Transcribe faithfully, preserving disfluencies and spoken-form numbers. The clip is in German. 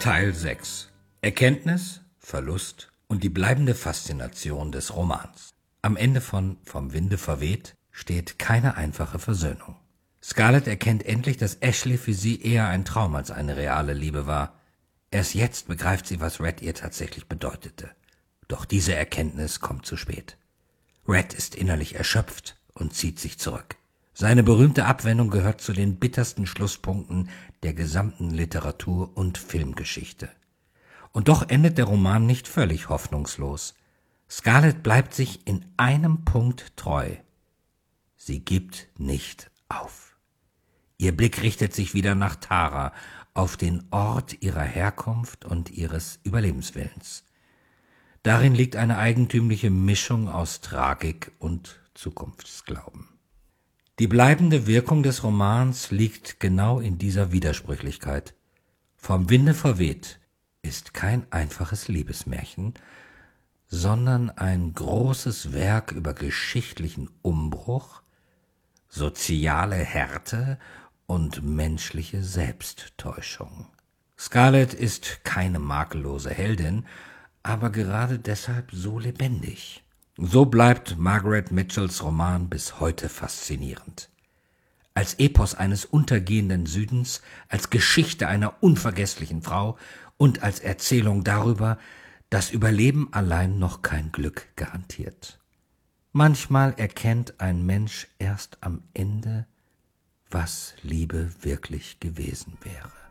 Teil sechs. Erkenntnis, Verlust und die bleibende Faszination des Romans. Am Ende von Vom Winde verweht steht keine einfache Versöhnung. Scarlett erkennt endlich, dass Ashley für sie eher ein Traum als eine reale Liebe war. Erst jetzt begreift sie, was Red ihr tatsächlich bedeutete. Doch diese Erkenntnis kommt zu spät. Red ist innerlich erschöpft und zieht sich zurück. Seine berühmte Abwendung gehört zu den bittersten Schlusspunkten der gesamten Literatur- und Filmgeschichte. Und doch endet der Roman nicht völlig hoffnungslos. Scarlett bleibt sich in einem Punkt treu. Sie gibt nicht auf. Ihr Blick richtet sich wieder nach Tara, auf den Ort ihrer Herkunft und ihres Überlebenswillens. Darin liegt eine eigentümliche Mischung aus Tragik und Zukunftsglauben. Die bleibende Wirkung des Romans liegt genau in dieser Widersprüchlichkeit. Vom Winde verweht ist kein einfaches Liebesmärchen, sondern ein großes Werk über geschichtlichen Umbruch, soziale Härte und menschliche Selbsttäuschung. Scarlett ist keine makellose Heldin, aber gerade deshalb so lebendig. So bleibt Margaret Mitchells Roman bis heute faszinierend. Als Epos eines untergehenden Südens, als Geschichte einer unvergesslichen Frau und als Erzählung darüber, dass Überleben allein noch kein Glück garantiert. Manchmal erkennt ein Mensch erst am Ende, was Liebe wirklich gewesen wäre.